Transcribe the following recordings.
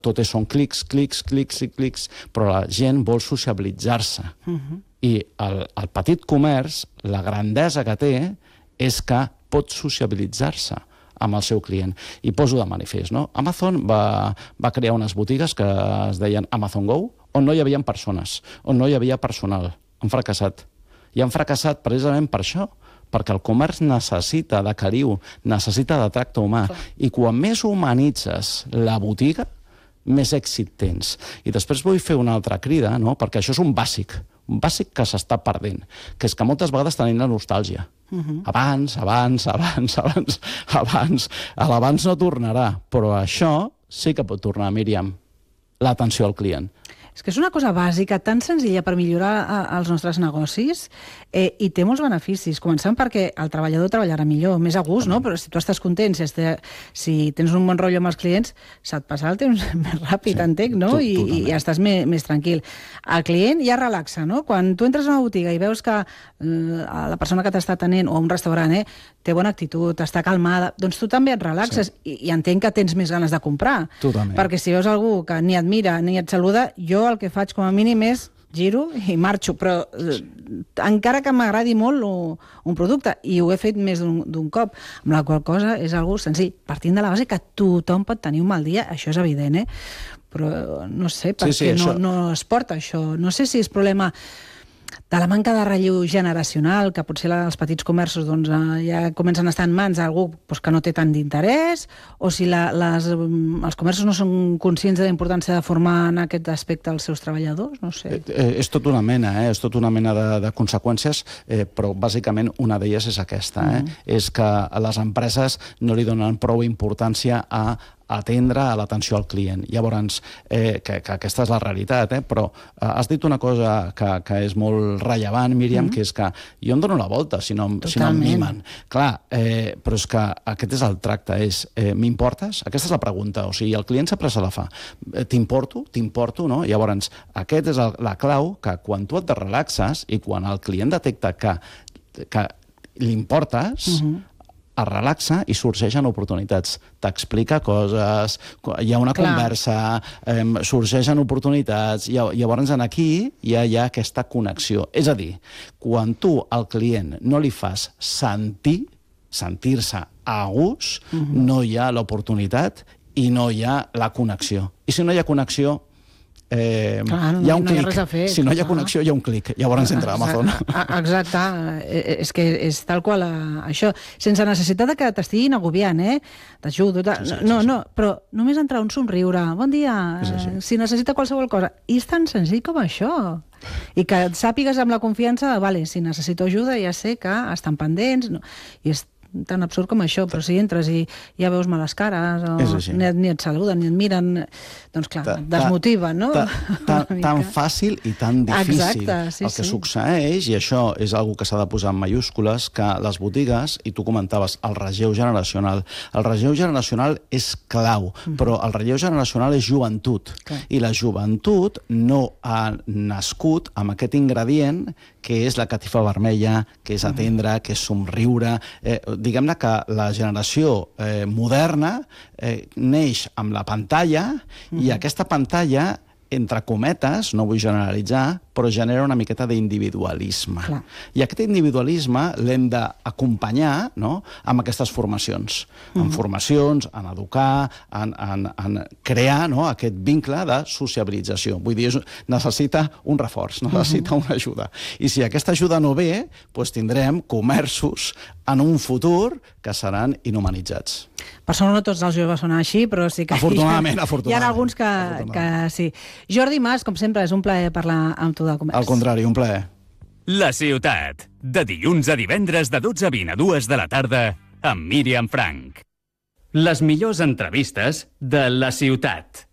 tot són clics, clics, clics i clics, però la gent vol sociabilitzar-se. I el petit comerç, la grandesa que té és que pot sociabilitzar-se amb el seu client. I poso de manifest, no? Amazon va crear unes botigues que es deien Amazon Go, on no hi havia persones, on no hi havia personal. Han fracassat. I han fracassat precisament per això, perquè el comerç necessita de cariu, necessita de tracte humà. I quan més humanitzes la botiga, més èxit tens. I després vull fer una altra crida, no? Perquè això és un bàsic que s'està perdent, que és que moltes vegades tenim la nostàlgia. Abans no tornarà, però això sí que pot tornar, Míriam, l'atenció al client. És que és una cosa bàsica, tan senzilla per millorar els nostres negocis i té molts beneficis. Començant perquè el treballador treballarà millor, més a gust, no? Però si tu estàs content, si tens un bon rotllo amb els clients, se't passa el temps més ràpid, entenc, no? I estàs més tranquil. El client ja relaxa, no? Quan tu entres a una botiga i veus que la persona que t'està atenent, o un restaurant, té bona actitud, està calmada, doncs tu també et relaxes i entenc que tens més ganes de comprar. Totalment. Perquè si veus algú que ni et mira ni et saluda, jo el que faig com a mínim és giro i marxo, però encara que m'agradi molt un producte, i ho he fet més d'un cop, amb la qual cosa és algo senzill, partint de la base que tothom pot tenir un mal dia, això és evident, però no sé per què no es porta això. No sé si és problema de la manca de relleu generacional, que potser els petits comerços ja comencen a estar en mans d'algú que no té tant d'interès, o si els comerços no són conscients de la importància de formar en aquest aspecte els seus treballadors, no sé. És tota una mena de conseqüències, però bàsicament una d'elles és aquesta, és que les empreses no li donen prou importància a atendre a l'atenció al client. Llavors, que aquesta és la realitat, però has dit una cosa que és molt rellevant, Míriam, que és que jo em dono la volta si no em mimen. Clar, però és que aquest és el tracte, m'importes? Aquesta és la pregunta, o sigui, el client sempre se la fa. T'importo, no? Llavors, aquest és la clau, que quan tu et relaxes i quan el client detecta que li importes, es relaxa i sorgeixen oportunitats. T'explica coses, hi ha una conversa, sorgeixen oportunitats, llavors aquí hi ha aquesta connexió. És a dir, quan tu al client no li fas sentir-se a gust, no hi ha l'oportunitat i no hi ha la connexió. I si no hi ha connexió, hi ha un clic. Si no hi ha connexió, hi ha un clic. Llavors entra a Amazon. Exacte. És que és tal qual això. Sense necessitat que t'estiguin agobiant, t'ajudo. No, però només entrar un somriure. Bon dia, si necessita qualsevol cosa. I és tan senzill com això. I que et sàpigues amb la confiança, si necessito ajuda ja sé que estan pendents. I és tan absurd com això, però si entres i ja veus males cares, o ni et saluden, ni et miren, doncs clar, et desmotiva, no? Tan fàcil i tan difícil. El que succeeix, i això és una que s'ha de posar en mayúscules, que les botigues, i tu comentaves, el relleu generacional. El relleu generacional és clau, però el relleu generacional és joventut. I la joventut no ha nascut amb aquest ingredient que és la catifa vermella, que és atendre, que és somriure. Diguem-ne que la generació moderna neix amb la pantalla i aquesta pantalla, entre cometes, no vull generalitzar, però genera una miqueta d'individualisme. I aquest individualisme l'hem d'acompanyar amb aquestes formacions. En formacions, en educar, en crear aquest vincle de sociabilització. Vull dir, necessita un reforç, necessita una ajuda. I si aquesta ajuda no ve, doncs tindrem comerços en un futur que seran inhumanitzats. Per sort no tots els joves són així, però sí que afortunadament. Hi ha alguns que sí. Jordi Mas, com sempre, és un plaer parlar amb tu de comerç. Al contrari, un plaer. La Ciutat, de dilluns a divendres de 12:20 a 2 de la tarda, amb Míriam Frank. Les millors entrevistes de La Ciutat.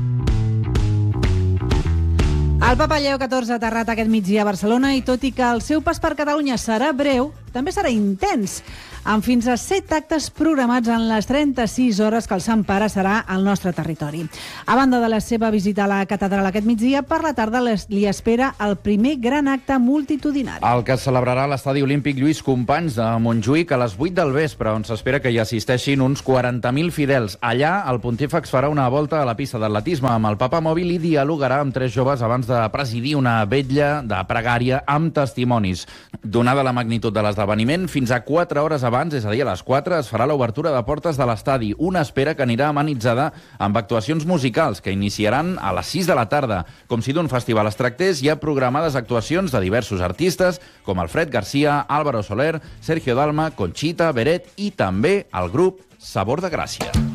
El papa Lleó XIV ha aterrat aquest migdia a Barcelona i tot i que el seu pas per Catalunya serà breu, també serà intens. amb fins a 7 actes programats en les 36 hores que el Sant Pare serà al nostre territori. A banda de la seva visita a la catedral aquest migdia, per la tarda li espera el primer gran acte multitudinari. El que es celebrarà a l'Estadi Olímpic Lluís Companys de Montjuïc a les 8 del vespre, on s'espera que hi assisteixin uns 40.000 fidels. Allà, el pontífex farà una volta a la pista d'atletisme amb el Papa Mòbil i dialogarà amb 3 joves abans de presidir una vetlla de pregària amb testimonis. Donada la magnitud de l'esdeveniment, fins a 4 hores abans, és a dir, a les 4, es farà l'obertura de portes de l'estadi, una espera que anirà amenitzada amb actuacions musicals que iniciaran a les 6 de la tarda. Com si d'un festival es tractés, hi ha programades actuacions de diversos artistes, com Alfred Garcia, Álvaro Soler, Sergio Dalma, Conchita, Beret i també el grup Sabor de Gràcia.